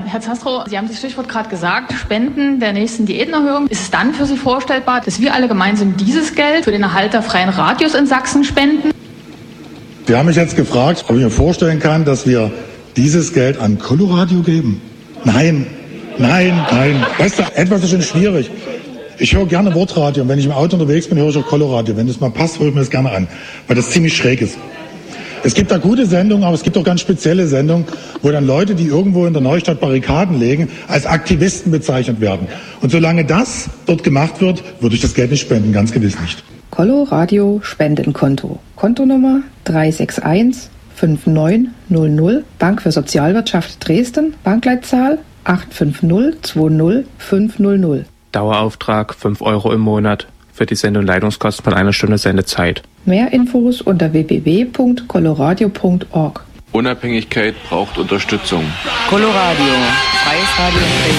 Herr Zastrow, Sie haben das Stichwort gerade gesagt, Spenden der nächsten Diätenerhöhung. Ist es dann für Sie vorstellbar, dass wir alle gemeinsam dieses Geld für den Erhalt der freien Radios in Sachsen spenden? Sie haben mich jetzt gefragt, ob ich mir vorstellen kann, dass wir dieses Geld an Coloradio geben. Nein. Weißt du, etwas ist schon schwierig. Ich höre gerne Wortradio und wenn ich im Auto unterwegs bin, höre ich auch Coloradio. Wenn das mal passt, höre ich mir das gerne an, weil das ziemlich schräg ist. Es gibt da gute Sendungen, aber es gibt auch ganz spezielle Sendungen, wo dann Leute, die irgendwo in der Neustadt Barrikaden legen, als Aktivisten bezeichnet werden. Und solange das dort gemacht wird, würde ich das Geld nicht spenden, ganz gewiss nicht. Coloradio Spendenkonto. Kontonummer 361 5900, Bank für Sozialwirtschaft Dresden, Bankleitzahl 85020500. Dauerauftrag 5 € im Monat für die Sende- und Leitungskosten von 1 Stunde Sendezeit. Mehr Infos unter www.coloradio.org. Unabhängigkeit braucht Unterstützung. Coloradio, freies Radio.